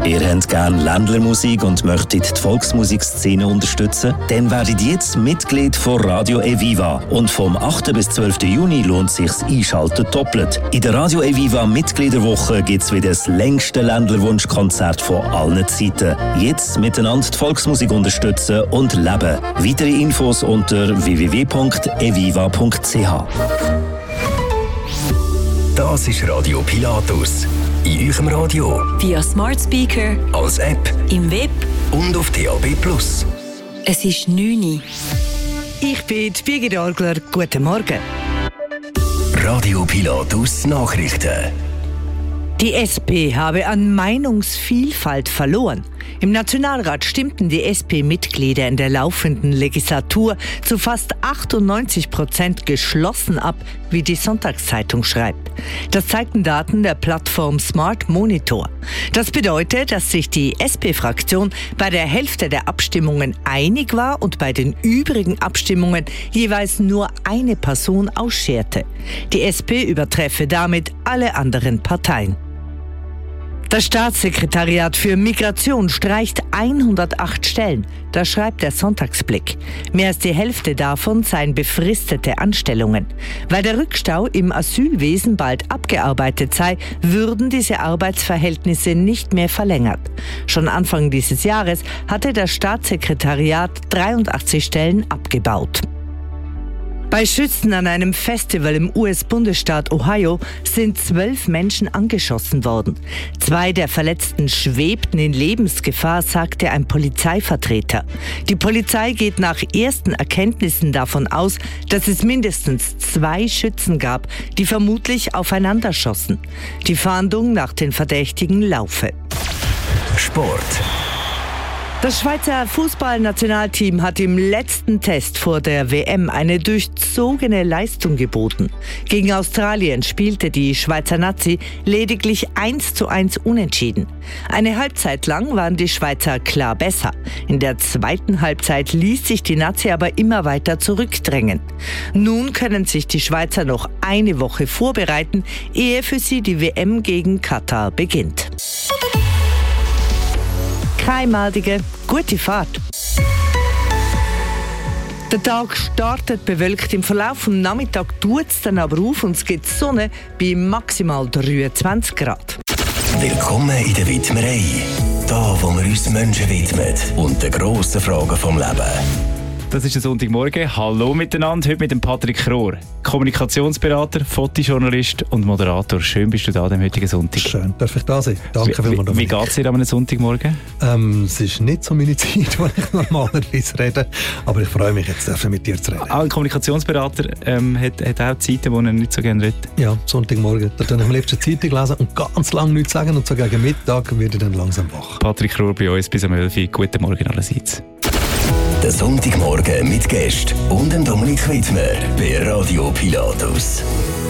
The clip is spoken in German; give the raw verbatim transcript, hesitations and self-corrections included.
Ihr habt gerne Ländlermusik und möchtet die Volksmusikszene unterstützen? Dann werdet jetzt Mitglied von Radio Eviva. Und vom achten bis zwölften Juni lohnt es sich das Einschalten doppelt. In der Radio Eviva Mitgliederwoche gibt es wieder das längste Ländlerwunschkonzert von allen Zeiten. Jetzt miteinander die Volksmusik unterstützen und leben. Weitere Infos unter w w w punkt eviva punkt c h. Das ist Radio Pilatus. In eurem Radio. Via Smart Speaker. Als App. Im Web. Und auf D A B plus. Es ist neun Uhr. Ich bin Birgit Orgler. Guten Morgen. Radio Pilatus Nachrichten. Die S P habe an Meinungsvielfalt verloren. Im Nationalrat stimmten die S P-Mitglieder in der laufenden Legislatur zu fast achtundneunzig Prozent geschlossen ab, wie die Sonntagszeitung schreibt. Das zeigten Daten der Plattform Smart Monitor. Das bedeutet, dass sich die S P-Fraktion bei der Hälfte der Abstimmungen einig war und bei den übrigen Abstimmungen jeweils nur eine Person ausscherte. Die S P übertreffe damit alle anderen Parteien. Das Staatssekretariat für Migration streicht hundertacht Stellen. Das schreibt der Sonntagsblick. Mehr als die Hälfte davon seien befristete Anstellungen. Weil der Rückstau im Asylwesen bald abgearbeitet sei, würden diese Arbeitsverhältnisse nicht mehr verlängert. Schon Anfang dieses Jahres hatte das Staatssekretariat dreiundachtzig Stellen abgebaut. Bei Schützen an einem Festival im U S-Bundesstaat Ohio sind zwölf Menschen angeschossen worden. Zwei der Verletzten schwebten in Lebensgefahr, sagte ein Polizeivertreter. Die Polizei geht nach ersten Erkenntnissen davon aus, dass es mindestens zwei Schützen gab, die vermutlich aufeinander schossen. Die Fahndung nach den Verdächtigen laufe. Sport. Das Schweizer Fußballnationalteam hat im letzten Test vor der W M eine durchzogene Leistung geboten. Gegen Australien spielte die Schweizer Nazi lediglich eins zu eins unentschieden. Eine Halbzeit lang waren die Schweizer klar besser. In der zweiten Halbzeit ließ sich die Nazi aber immer weiter zurückdrängen. Nun können sich die Schweizer noch eine Woche vorbereiten, ehe für sie die W M gegen Katar beginnt. Keimaldige, gute Fahrt. Der Tag startet bewölkt. Im Verlauf des Nachmittags tut es dann aber auf und es gibt Sonne bei maximal dreiundzwanzig Grad. Willkommen in der Widmerei. Da, wo wir uns Menschen widmen und den grossen Fragen vom Leben. Das ist der Sonntagmorgen. Hallo miteinander, heute mit dem Patrick Rohr. Kommunikationsberater, Fotojournalist und Moderator. Schön bist du da am heutigen Sonntag. Schön, darf ich da sein. Danke vielmals. Wie, wie geht es dir am Sonntagmorgen? Ähm, es ist nicht so meine Zeit, wo ich normalerweise rede, aber ich freue mich jetzt, mit dir zu reden. Ah, ein Kommunikationsberater ähm, hat, hat auch Zeiten, wo er nicht so gerne redet? Ja, Sonntagmorgen. Da kann ich am liebsten Zeitung lesen und ganz lange nichts sagen und so gegen Mittag werde ich dann langsam wach. Patrick Rohr bei uns bis um elf Uhr. Guten Morgen allerseits. Der Sonntagmorgen mit Gästen und dem Dominik Widmer bei Radio Pilatus.